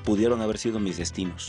pudieron haber sido mis destinos.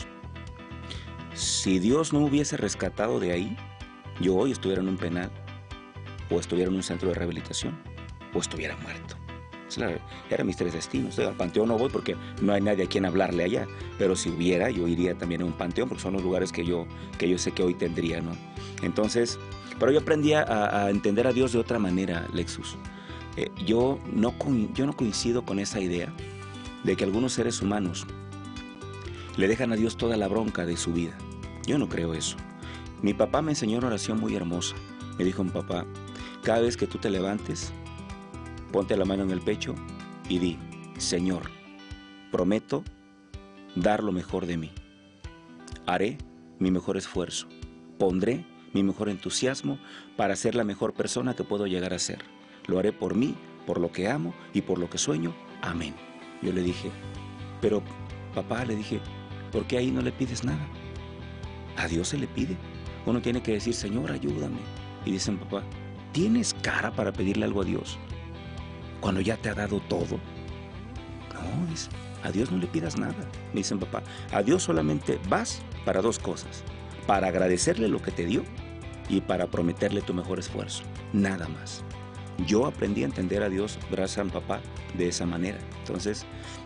Si Dios no hubiese rescatado de ahí, yo hoy estuviera en un penal, o estuviera en un centro de rehabilitación, o estuviera muerto. Eran mis tres destinos. Al panteón no voy porque no hay nadie a quien hablarle allá, pero si hubiera, yo iría también a un panteón, porque son los lugares que yo sé que hoy tendría, ¿no? Entonces, pero yo aprendí a entender a Dios de otra manera, Lexus. Yo no coincido con esa idea de que algunos seres humanos le dejan a Dios toda la bronca de su vida. Yo no creo eso. Mi papá me enseñó una oración muy hermosa. Me dijo mi papá: cada vez que tú te levantes, ponte la mano en el pecho y di: Señor, prometo dar lo mejor de mí. Haré mi mejor esfuerzo. Pondré mi mejor entusiasmo para ser la mejor persona que puedo llegar a ser. Lo haré por mí, por lo que amo y por lo que sueño. Amén. Yo le dije: pero papá, le dije, ¿por qué ahí no le pides nada? A Dios se le pide. Uno tiene que decir: Señor, ayúdame. Y dicen: papá, ¿tienes cara para pedirle algo a Dios cuando ya te ha dado todo? No, dice, a Dios no le pidas nada. Me dicen: papá, a Dios solamente vas para dos cosas: para agradecerle lo que te dio y para prometerle tu mejor esfuerzo. Nada más. Yo aprendí a entender a Dios, gracias a mi papá, de esa manera. Entonces,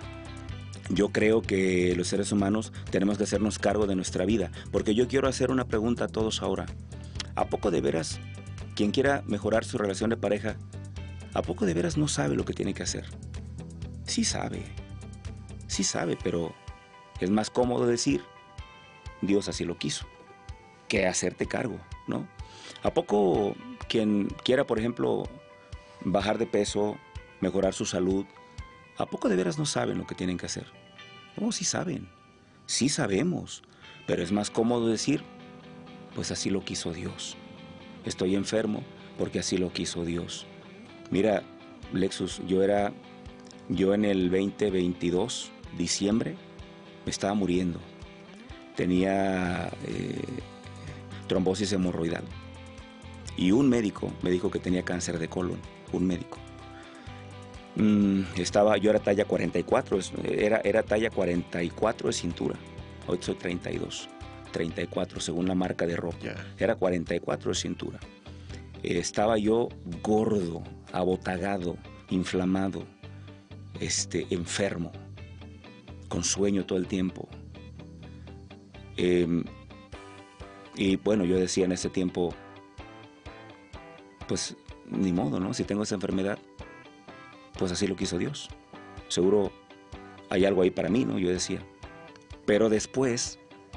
yo creo que los seres humanos tenemos que hacernos cargo de nuestra vida, porque yo quiero hacer una pregunta a todos ahora. ¿A poco de veras, quien quiera mejorar su relación de pareja, a poco de veras no sabe lo que tiene que hacer? Sí sabe, pero es más cómodo decir: Dios así lo quiso, que hacerte cargo, ¿no? ¿A poco quien quiera, por ejemplo, bajar de peso, mejorar su salud, a poco de veras no saben lo que tienen que hacer? No, sí saben, sí sabemos, pero es más cómodo decir: pues así lo quiso Dios. Estoy enfermo porque así lo quiso Dios. Mira, Lexus, yo en el 2022, diciembre, me estaba muriendo. Tenía trombosis hemorroidal. Y un médico me dijo que tenía cáncer de colon, un médico. Yo era talla 44, era talla 44 de cintura. Hoy soy 32, 34 según la marca de ropa. Era 44 de cintura. Estaba yo gordo, abotagado, inflamado, enfermo, con sueño todo el tiempo. Y bueno, yo decía en ese tiempo, pues ni modo, ¿no? Si tengo esa enfermedad, pues así lo quiso Dios. Seguro hay algo ahí para mí, ¿no? Yo decía. Pero después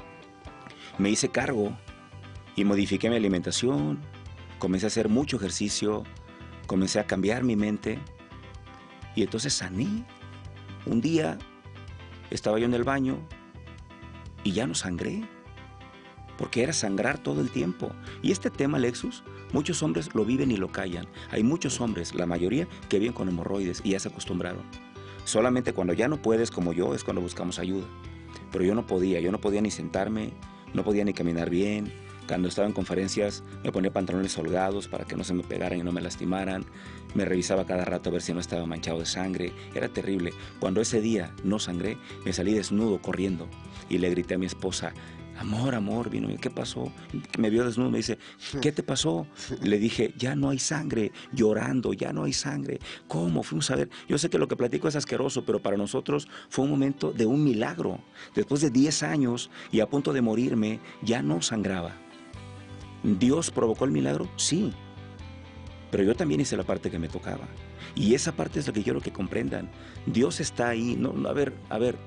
me hice cargo y modifiqué mi alimentación, comencé a hacer mucho ejercicio, comencé a cambiar mi mente y entonces sané. Un día estaba yo en el baño y ya no sangré, porque era sangrar todo el tiempo. Y este tema, Lexus, muchos hombres lo viven y lo callan. Hay muchos hombres, la mayoría, que viven con hemorroides y ya se acostumbraron. Solamente cuando ya no puedes, como yo, es cuando buscamos ayuda. Pero yo no podía ni sentarme, no podía ni caminar bien. Cuando estaba en conferencias me ponía pantalones holgados para que no se me pegaran y no me lastimaran. Me revisaba cada rato a ver si no estaba manchado de sangre. Era terrible. Cuando ese día no sangré, me salí desnudo corriendo y le grité a mi esposa: amor, vino, ¿qué pasó? Me vio desnudo, me dice: ¿qué te pasó? Le dije: ya no hay sangre, llorando, ya no hay sangre. ¿Cómo? Fuimos a ver. Yo sé que lo que platico es asqueroso, pero para nosotros fue un momento de un milagro. Después de 10 años y a punto de morirme, ya no sangraba. ¿Dios provocó el milagro? Sí. Pero yo también hice la parte que me tocaba. Y esa parte es lo que quiero que comprendan. Dios está ahí. No, a ver,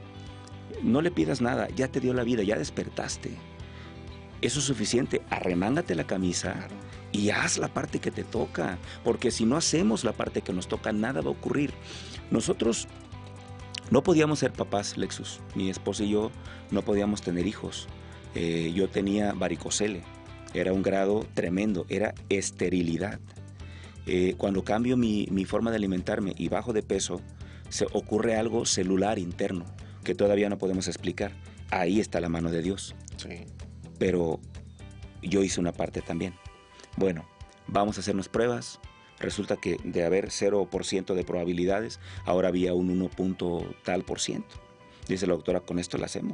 no le pidas nada, ya te dio la vida, ya despertaste. Eso es suficiente. Arremángate la camisa y haz la parte que te toca, porque si no hacemos la parte que nos toca, nada va a ocurrir. Nosotros no podíamos ser papás, Lexus. Mi esposa y yo no podíamos tener hijos. Yo tenía varicocele, era un grado tremendo, era esterilidad. Cuando cambio mi forma de alimentarme y bajo de peso, se ocurre algo celular interno que todavía no podemos explicar. Ahí está la mano de Dios. Sí. Pero yo hice una parte también. Bueno, vamos a hacernos pruebas. Resulta que de haber 0% de probabilidades, ahora había un 1 punto tal por ciento. Dice la doctora, con esto la hacemos.